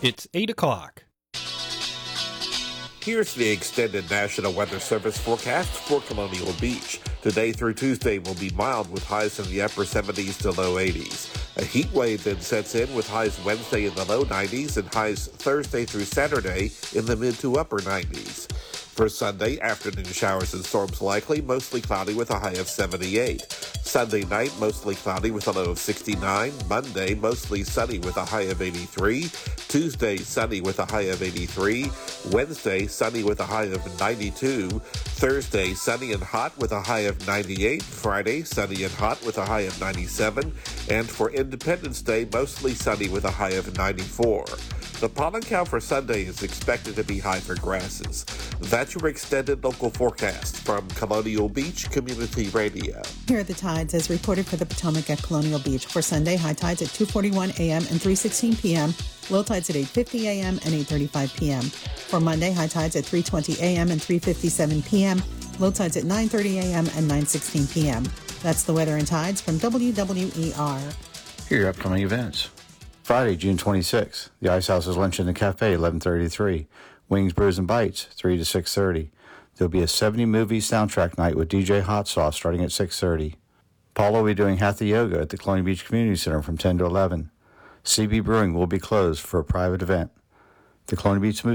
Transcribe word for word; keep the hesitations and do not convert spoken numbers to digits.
It's eight o'clock. Here's the extended National Weather Service forecast for Colonial Beach. Today through Tuesday will be mild with highs in the upper seventies to low eighties. A heat wave then sets in with highs Wednesday in the low nineties and highs Thursday through Saturday in the mid to upper nineties. For Sunday, afternoon showers and storms likely, mostly cloudy with a high of seventy-eight. Sunday night, mostly cloudy with a low of sixty-nine. Monday, mostly sunny with a high of eighty-three. Tuesday, sunny with a high of eighty-three. Wednesday, sunny with a high of ninety-two. Thursday, sunny and hot with a high of ninety-eight. Friday, sunny and hot with a high of ninety-seven. And for Independence Day, mostly sunny with a high of ninety-four. The pollen count for Sunday is expected to be high for grasses. That's your extended local forecast from Colonial Beach Community Radio. Here are the tides as reported for the Potomac at Colonial Beach. For Sunday, high tides at two forty-one a.m. and three sixteen p.m., low tides at eight fifty a.m. and eight thirty-five p.m. For Monday, high tides at three twenty a.m. and three fifty-seven p.m., low tides at nine thirty a.m. and nine sixteen p.m. That's the weather and tides from W W E R. Here are your upcoming events. Friday, June twenty-sixth, the Ice House is lunch in the cafe, eleven thirty to three. Wings, Brews, and Bites, three to six thirty. There'll be a seventy movie soundtrack night with D J Hot Sauce starting at six thirty. Paul will be doing Hatha Yoga at the Colonial Beach Community Center from ten to eleven. C B Brewing will be closed for a private event. The Colonial Beach